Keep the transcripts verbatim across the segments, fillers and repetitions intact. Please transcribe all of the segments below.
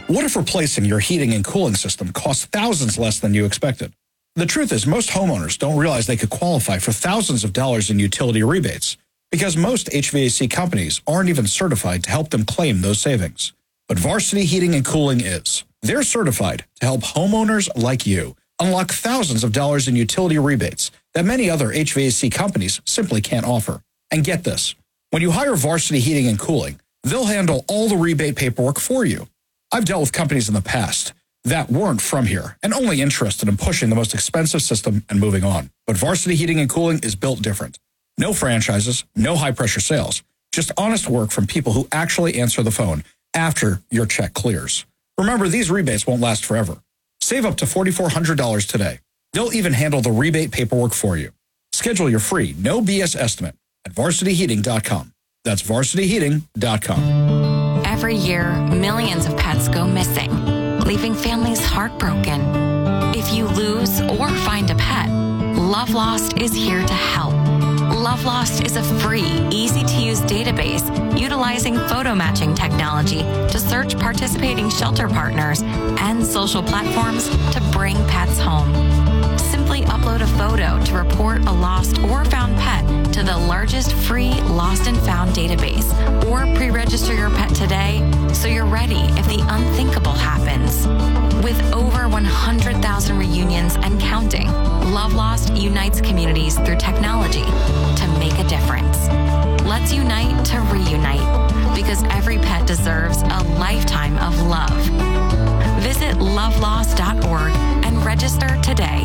What if replacing your heating and cooling system costs thousands less than you expected? The truth is, most homeowners don't realize they could qualify for thousands of dollars in utility rebates because most H V A C companies aren't even certified to help them claim those savings. But Varsity Heating and Cooling is. They're certified to help homeowners like you unlock thousands of dollars in utility rebates that many other H V A C companies simply can't offer. And get this, when you hire Varsity Heating and Cooling, they'll handle all the rebate paperwork for you. I've dealt with companies in the past that weren't from here and only interested in pushing the most expensive system and moving on. But Varsity Heating and Cooling is built different. No franchises, no high-pressure sales, just honest work from people who actually answer the phone after your check clears. Remember, these rebates won't last forever. Save up to four thousand four hundred dollars today. They'll even handle the rebate paperwork for you. Schedule your free, no B S estimate at varsity heating dot com. That's varsity heating dot com. Every year, millions of pets go missing, leaving families heartbroken. If you lose or find a pet, Love Lost is here to help. Love Lost is a free, easy-to-use database utilizing photo matching technology to search participating shelter partners and social platforms to bring pets home. Simply upload a photo to report a lost or found pet to the largest free lost and found database, or pre-register your pet today so you're ready if the unthinkable happens. With over one hundred thousand reunions and counting, Love Lost unites communities through technology to make a difference. Let's unite to reunite, because every pet deserves a lifetime of love. Visit love lost dot org and register today.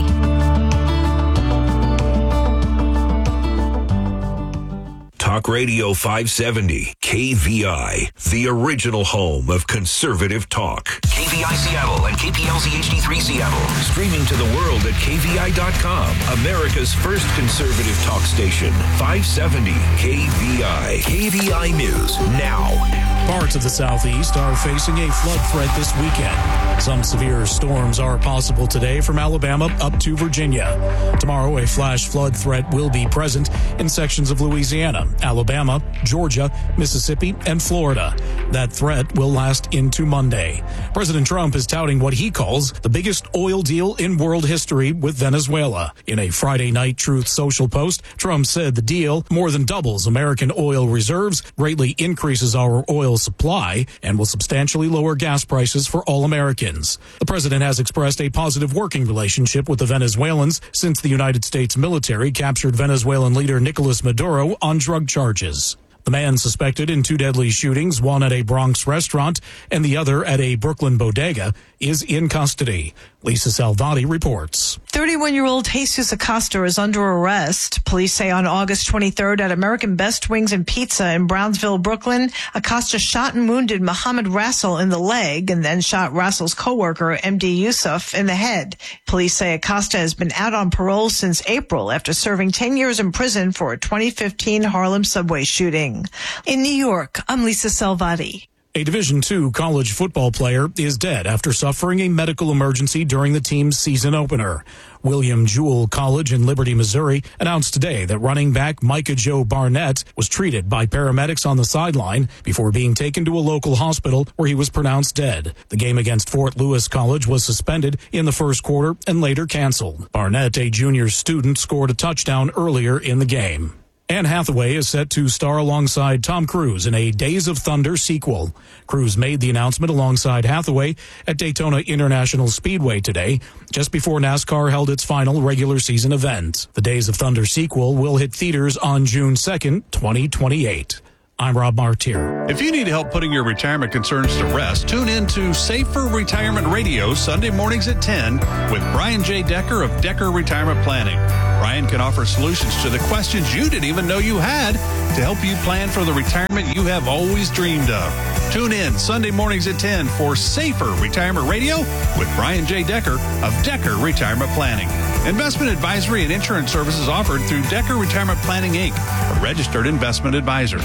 Talk Radio five seventy, K V I, the original home of conservative talk. K V I Seattle and K P L Z H D three Seattle. Streaming to the world at K V I dot com, America's first conservative talk station. five seventy K V I. K V I News now. Parts of the southeast are facing a flood threat this weekend. Some severe storms are possible today from Alabama up to Virginia. Tomorrow, a flash flood threat will be present in sections of Louisiana, Alabama, Georgia, Mississippi, and Florida. That threat will last into Monday. President Trump is touting what he calls the biggest oil deal in world history with Venezuela. In a Friday night Truth Social post, Trump said the deal more than doubles American oil reserves, greatly increases our oil supply, and will substantially lower gas prices for all Americans. The president has expressed a positive working relationship with the Venezuelans since the United States military captured Venezuelan leader Nicolas Maduro on drug charges. The man suspected in two deadly shootings, one at a Bronx restaurant and the other at a Brooklyn bodega, is in custody. Lisa Salvati reports. thirty-one-year-old Jesus Acosta is under arrest. Police say on August twenty-third at American Best Wings and Pizza in Brownsville, Brooklyn, Acosta shot and wounded Mohammed Rassel in the leg and then shot Rassel's coworker, M D Yusuf, in the head. Police say Acosta has been out on parole since April after serving ten years in prison for a twenty fifteen Harlem subway shooting. In New York, I'm Lisa Salvati. A Division two college football player is dead after suffering a medical emergency during the team's season opener. William Jewell College in Liberty, Missouri, announced today that running back Micah Joe Barnett was treated by paramedics on the sideline before being taken to a local hospital where he was pronounced dead. The game against Fort Lewis College was suspended in the first quarter and later canceled. Barnett, a junior student, scored a touchdown earlier in the game. Anne Hathaway is set to star alongside Tom Cruise in a Days of Thunder sequel. Cruise made the announcement alongside Hathaway at Daytona International Speedway today, just before NASCAR held its final regular season event. The Days of Thunder sequel will hit theaters on June second, twenty twenty-eight. I'm Rob Martier. If you need help putting your retirement concerns to rest, tune in to Safer Retirement Radio Sunday mornings at ten with Brian J. Decker of Decker Retirement Planning. Brian can offer solutions to the questions you didn't even know you had to help you plan for the retirement you have always dreamed of. Tune in Sunday mornings at ten for Safer Retirement Radio with Brian J. Decker of Decker Retirement Planning. Investment advisory and insurance services offered through Decker Retirement Planning, Incorporated, a registered investment advisor.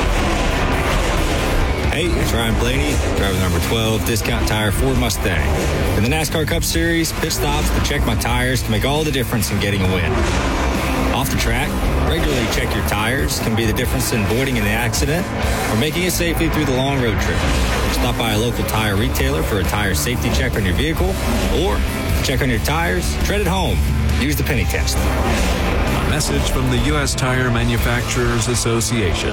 Hey, it's Ryan Blaney, driver number twelve, Discount Tire Ford Mustang. In the NASCAR Cup Series, pit stops to check my tires to make all the difference in getting a win. off the track. Regularly check your tires can be the difference in avoiding an accident or making it safely through the long road trip. Stop by a local tire retailer for a tire safety check on your vehicle, or check on your tires, tread at home. Use the penny test. A message from the U S Tire Manufacturers Association.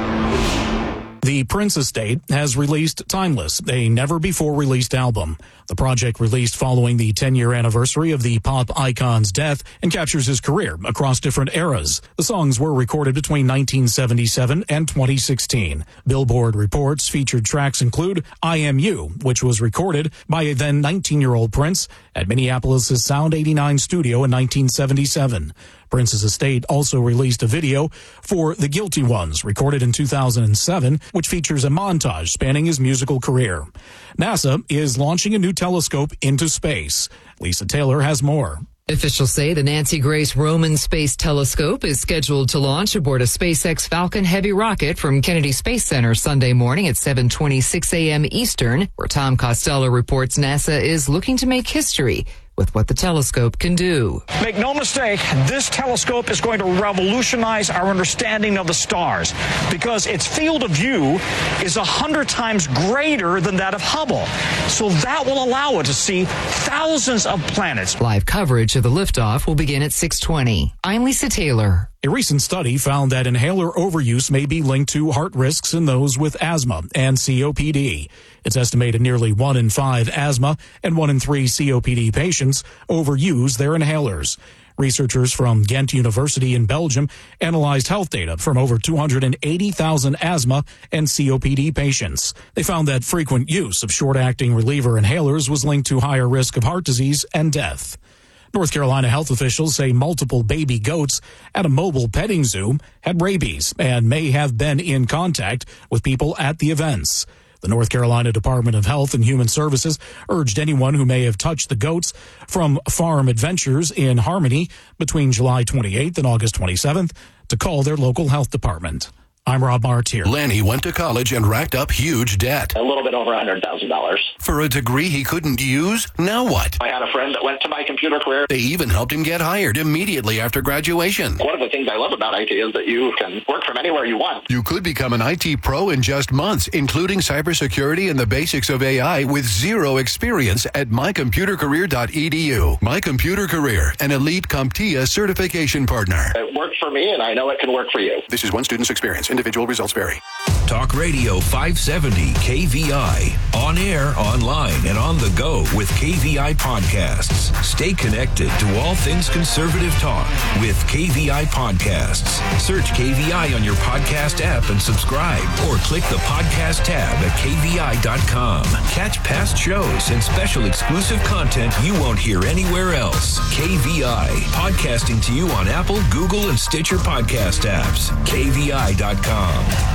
The Prince Estate has released Timeless, a never-before-released album. The project released following the ten-year anniversary of the pop icon's death and captures his career across different eras. The songs were recorded between nineteen seventy-seven and twenty sixteen. Billboard reports featured tracks include I Am You, which was recorded by a then nineteen-year-old Prince at Minneapolis' Sound eighty-nine studio in nineteen seventy-seven. Prince's estate also released a video for The Guilty Ones, recorded in two thousand seven, which features a montage spanning his musical career. NASA is launching a new telescope into space. Lisa Taylor has more. Officials say the Nancy Grace Roman Space Telescope is scheduled to launch aboard a SpaceX Falcon Heavy rocket from Kennedy Space Center Sunday morning at seven twenty-six a.m. Eastern, where Tom Costello reports NASA is looking to make history with what the telescope can do. Make no mistake, this telescope is going to revolutionize our understanding of the stars because its field of view is a hundred times greater than that of Hubble. So that will allow it to see thousands of planets. Live coverage of the liftoff will begin at six twenty. I'm Lisa Taylor. A recent study found that inhaler overuse may be linked to heart risks in those with asthma and C O P D. It's estimated nearly one in five asthma and one in three C O P D patients overuse their inhalers. Researchers from Ghent University in Belgium analyzed health data from over two hundred eighty thousand asthma and C O P D patients. They found that frequent use of short-acting reliever inhalers was linked to higher risk of heart disease and death. North Carolina health officials say multiple baby goats at a mobile petting zoo had rabies and may have been in contact with people at the events. The North Carolina Department of Health and Human Services urged anyone who may have touched the goats from Farm Adventures in Harmony between July twenty-eighth and August twenty-seventh to call their local health department. I'm Rob Martier. Lanny went to college and racked up huge debt. A little bit over one hundred thousand dollars. For a degree he couldn't use? Now what? I had a friend that went to My Computer Career. They even helped him get hired immediately after graduation. One of the things I love about I T is that you can work from anywhere you want. You could become an I T pro in just months, including cybersecurity and the basics of A I with zero experience at my computer career dot e d u. My Computer Career, an elite CompTIA certification partner. It worked for me, and I know it can work for you. This is one student's experience. Individual results vary. Talk Radio five seventy K V I. On air, online, and on the go with K V I Podcasts. Stay connected to all things conservative talk with K V I Podcasts. Search K V I on your podcast app and subscribe, or click the podcast tab at K V I dot com. Catch past shows and special exclusive content you won't hear anywhere else. K V I. Podcasting to you on Apple, Google, and Stitcher podcast apps. K V I dot com.